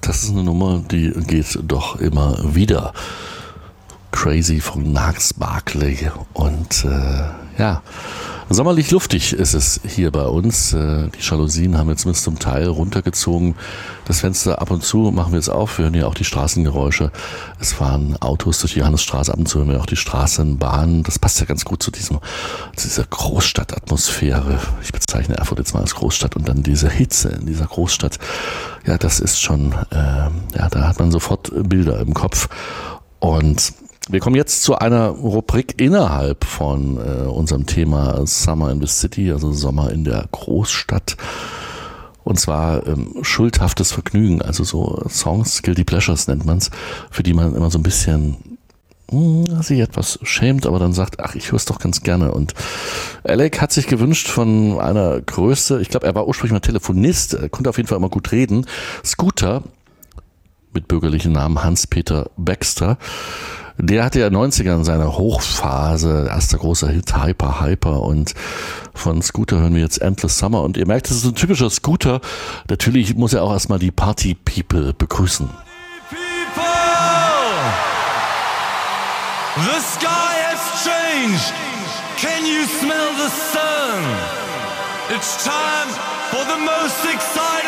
das ist eine Nummer, die geht doch immer wieder. Crazy von Gnarls Barkley und sommerlich luftig ist es hier bei uns. Die Jalousien haben wir zumindest zum Teil runtergezogen. Das Fenster ab und zu machen wir jetzt auf. Wir hören ja auch die Straßengeräusche. Es fahren Autos durch die Johannesstraße. Ab und zu hören wir auch die Straßenbahn. Das passt ja ganz gut zu dieser Großstadtatmosphäre. Ich bezeichne Erfurt jetzt mal als Großstadt und dann diese Hitze in dieser Großstadt. Ja, das ist schon, da hat man sofort Bilder im Kopf. Und wir kommen jetzt zu einer Rubrik innerhalb von unserem Thema Summer in the City, also Sommer in der Großstadt. Und zwar schuldhaftes Vergnügen, also so Songs, Guilty Pleasures nennt man es, für die man immer so ein bisschen sich etwas schämt, aber dann sagt, ach, ich höre es doch ganz gerne. Und Alec hat sich gewünscht von einer Größe, ich glaube, er war ursprünglich mal Telefonist, er konnte auf jeden Fall immer gut reden, Scooter, mit bürgerlichen Namen Hans-Peter Baxter. Der hatte ja 90ern seine Hochphase, erster großer Hit, Hyper. Und von Scooter hören wir jetzt Endless Summer. Und ihr merkt, das ist ein typischer Scooter. Natürlich muss er auch erstmal die Party-People begrüßen. People! The sky has changed. Can you smell the sun? It's time for the most exciting